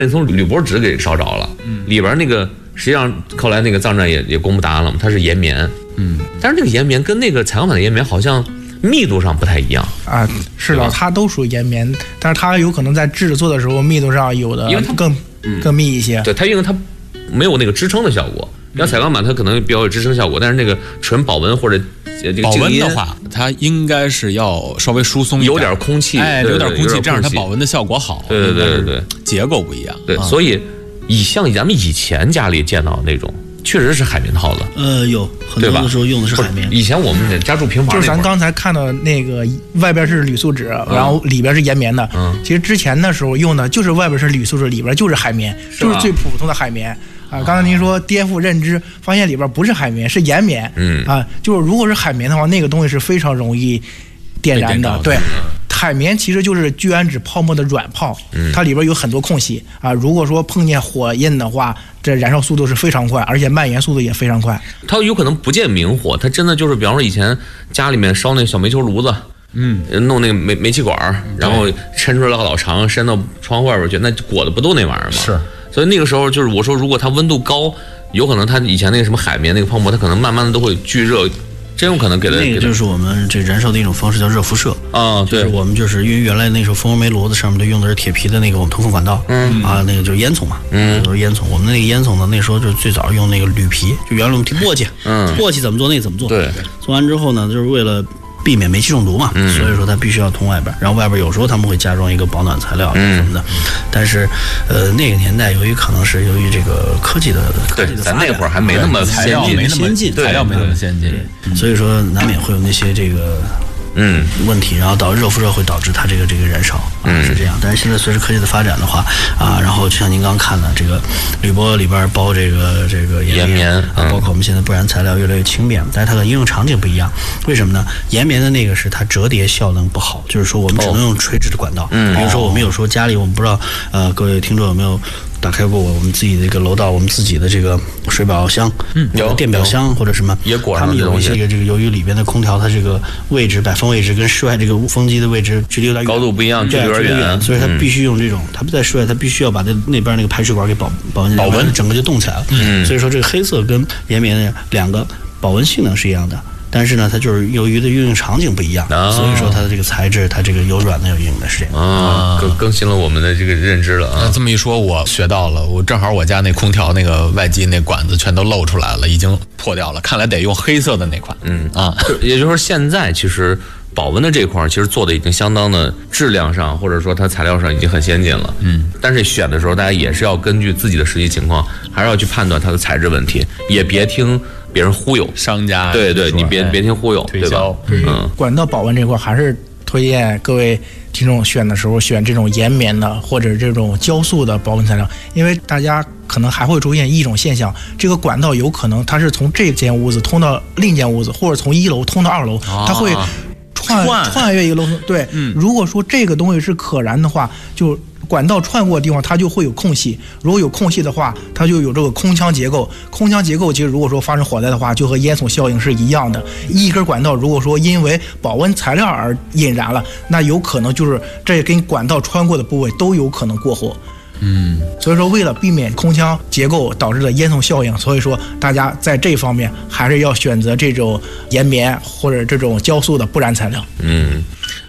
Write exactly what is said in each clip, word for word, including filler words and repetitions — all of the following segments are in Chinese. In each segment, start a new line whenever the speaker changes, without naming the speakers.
从铝箔纸给烧着了，嗯，里边那个实际上后来那个藏战也也公布答案了嘛，它是岩棉，嗯，但是这个岩棉跟那个采样板的岩棉好像密度上不太一样
啊，是的，它都属于岩棉，但是它有可能在制作的时候密度上有的更、嗯、更密一些，
对，它因为它没有那个支撑的效果。要采钢板它可能比较有支撑效果，但是那个纯保温或者这个
保温的话，它应该是要稍微疏松一点，
有点空气，
哎，有点空气，这样它
气
保温的效果好。
对对对对对，
结构不一样。
对，
啊、
所以以像咱们以前家里见到那种，确实是海绵套子。
呃，有很多的时候用的是海绵。
以前我们家住平房，
就是咱刚才看到那个外边是铝塑纸，嗯、然后里边是岩棉的。嗯，其实之前的时候用的就是外边是铝塑纸，里边就是海绵，是就是最普通的海绵。啊，刚才您说颠覆认知，发现里边不是海绵，是岩棉。嗯啊，就是如果是海绵的话，那个东西是非常容易点燃的。对，海绵其实就是聚氨酯泡沫的软泡，嗯、它里边有很多空隙啊。如果说碰见火焰的话，这燃烧速度是非常快，而且蔓延速度也非常快。
它有可能不见明火，它真的就是，比方说以前家里面烧那小煤球炉子。嗯，弄那个煤煤气管，然后抻出来老长，伸到窗户外边去，那裹的不都那玩意儿吗？
是。
所以那个时候就是我说，如果它温度高，有可能它以前那个什么海绵那个泡沫，它可能慢慢的都会聚热，真有可能给它。
那个就是我们这燃烧的一种方式，叫热辐射
啊。对，
就是我们就是因为原来那时候蜂窝煤炉子上面都用的是铁皮的那个我们通风管道，嗯啊，那个就是烟囱嘛，嗯，都是烟囱。我们那个烟囱呢，那时候就是最早用那个铝皮，就原来我们提簸箕，嗯，簸箕怎么做那个怎么做。
对，
做完之后呢，就是为了避免煤气中毒嘛，嗯、所以说它必须要通外边，然后外边有时候他们会加装一个保暖材料什么的，嗯、但是，呃，那个年代由于可能是由于这个科技的科技的
咱那会儿还没那么先进，
没那么
先进，
材料没那么先进，
所以说难免会有那些这个嗯问题，然后导致热辐射会导致它这个这个燃烧啊、嗯、是这样。但是现在随着科技的发展的话啊，然后就像您刚看的这个铝箔里边包这个这个
岩棉
啊，包括我们现在不燃材料越来越轻便，但是它的应用场景不一样。为什么呢？岩棉的那个是它折叠效能不好，就是说我们只能用垂直的管道。嗯，比如说我们有时候家里我们不知道呃各位听众有没有打开过我们自己的一个楼道，我们自己的这个水表箱，嗯，有电表箱或者什么，
也裹
上他们有一些这个由于里边的空调它这个位置摆放位置跟室外这个风机的位置距离有点远，
高度不一样，距离有点远，
所以它必须用这种，它不在室外，它必须要把那那边那个排水管给保保温，保温整个就动起来了。嗯，所以说这个黑色跟岩棉的两个保温性能是一样的。但是呢，它就是由于的运用场景不一样，哦、所以说它的这个材质，它这个有软的有硬的，是这样
啊，更更新了我们的这个认知了啊。
那这么一说，我学到了，我正好我家那空调那个外机那管子全都露出来了，已经破掉了，看来得用黑色的那款。嗯啊，
也就是说现在其实保温的这块其实做的已经相当的质量上，或者说它材料上已经很先进了。嗯，但是选的时候大家也是要根据自己的实际情况，还是要去判断它的材质问题，也别听别人忽悠，
商家
对对，你别别听忽悠，对吧？
嗯，管道保温这块还是推荐各位听众选的时候选这种岩棉的或者这种胶塑的保温材料，因为大家可能还会出现一种现象，这个管道有可能它是从这间屋子通到另一间屋子，或者从一楼通到二楼，它会串穿越一个楼层。对，嗯，如果说这个东西是可燃的话，就管道穿过的地方它就会有空隙，如果有空隙的话，它就有这个空腔结构。空腔结构其实如果说发生火灾的话，就和烟囱效应是一样的。一根管道如果说因为保温材料而引燃了，那有可能就是这跟管道穿过的部位都有可能过火。嗯，所以说为了避免空腔结构导致的烟囱效应，所以说大家在这方面还是要选择这种岩棉或者这种胶塑的不燃材料。嗯。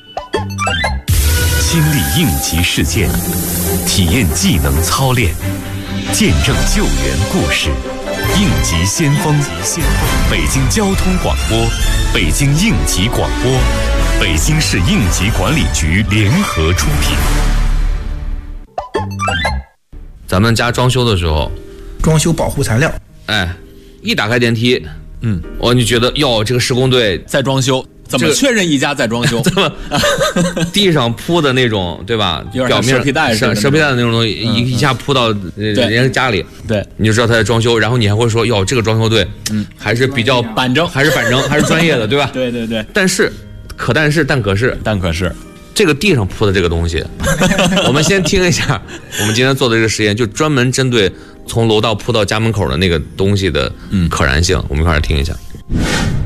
经历应急事件，体验技能操练，见证救援故事，应急先锋。北京交通广播，北京应急广播，北京市应急管理局联合出品。
咱们家装修的时候，
装修保护材料，
哎，一打开电梯，嗯，我就觉得哟，这个施工队
在装修。怎么确认一家在装修？
这么地上铺的那种，对吧？表面
蛇皮袋
蛇蛇皮袋的那种东西，一一下铺到人家家里，
对，
你就知道他在装修。然后你还会说，哟，这个装修队，嗯，还是比较
板正，
还是板正，还是专业的，对吧？
对对对。
但是，可但是，但可是，
但可是，
这个地上铺的这个东西，我们先听一下，我们今天做的这个实验，就专门针对从楼道铺到家门口的那个东西的可燃性，我们一块儿听一下。